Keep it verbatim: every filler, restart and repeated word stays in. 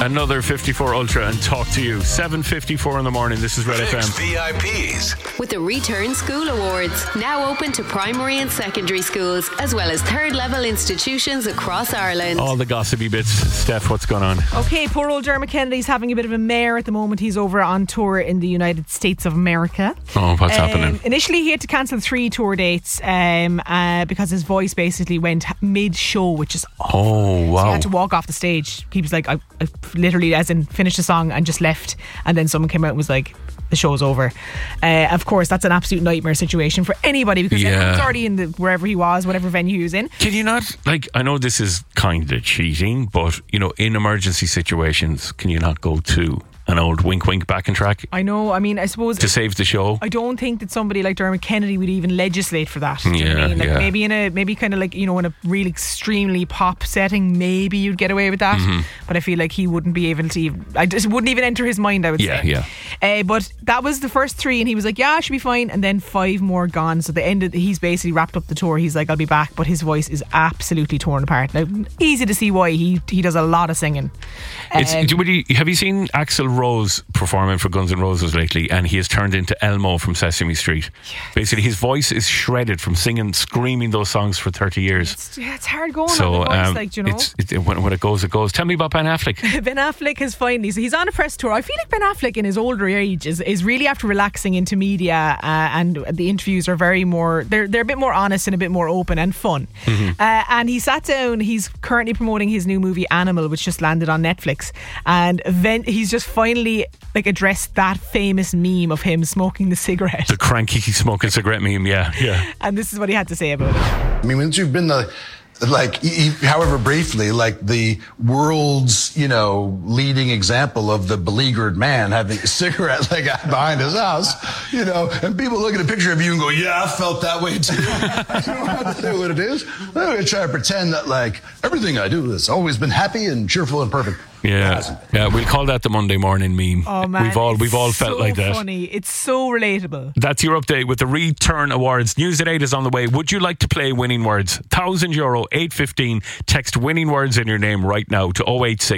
Another fifty-four Ultra and talk to you. seven fifty-four in the morning. This is Red F M. V I Ps. With the Return School Awards, now open to primary and secondary schools, as well as third level institutions across Ireland. All the gossipy bits. Steph, what's going on? Okay, poor old Dermot Kennedy's having a bit of a mare at the moment. He's over on tour in the United States of America. Oh, what's um, happening? Initially, he had to cancel three tour dates um, uh, because his voice basically went mid-show, which is awful. Oh, wow. So he had to walk off the stage. He was like, I, I literally, as in, finished the song and just left. And then someone came out and was like, the show's over. Uh, of course, that's an absolute nightmare situation for anybody because Yeah. everyone's already in the wherever he was, whatever venue he was in. Can you not, like, I know this is kind of cheating, but, you know, in emergency situations, can you not go to an old wink wink back and track I know, I mean, I suppose to save the show? I don't think that somebody like Dermot Kennedy would even legislate for that. Do you know what Yeah, I mean? Like yeah. maybe in a maybe kind of like, you know, in a really extremely pop setting, maybe you'd get away with that. Mm-hmm. But I feel like he wouldn't be able to. Even, I just wouldn't even enter his mind. I would Yeah, say. yeah. Uh, but that was the first three, and he was like, "Yeah, I should be fine." And then five more gone. So the end of he's basically wrapped up the tour. He's like, "I'll be back," but his voice is absolutely torn apart. Now, easy to see why. He he does a lot of singing. It's, Um, would you, have you seen Axl Rose performing for Guns N' Roses lately? And he has turned into Elmo from Sesame Street. Basically, his voice is shredded from singing, screaming those songs for thirty years. It's, yeah, it's hard going So on the voice, um, like, you know. it's, it, when, when it goes, it goes. Tell me about Ben Affleck. Ben Affleck has finally, so he's on a press tour. I feel like Ben Affleck in his older age is, is really after relaxing into media, uh, and the interviews are very more, they're they're a bit more honest and a bit more open and fun. Mm-hmm. Uh, and he sat down, he's currently promoting his new movie Animal, which just landed on Netflix, and event, he's just finally like addressed that famous meme of him smoking the cigarette. The cranky smoking cigarette meme, yeah, yeah. And this is what he had to say about it. I mean, once you've been the, like, e- e- however briefly, like the world's, you know, leading example of the beleaguered man having a cigarette like behind his house, you know, and people look at a picture of you and go, yeah, I felt that way too. You don't have to say what it is. I'm going to try to pretend that, like, everything I do has always been happy and cheerful and perfect. Yeah, yeah, we'll call that the Monday morning meme. Oh man, we've all it's we've all felt so like that. Funny, it's so relatable. That's your update with the Return Awards. News at eight is on the way. Would you like to play winning words? Thousand euro, eight fifteen. Text winning words in your name right now to oh eight six.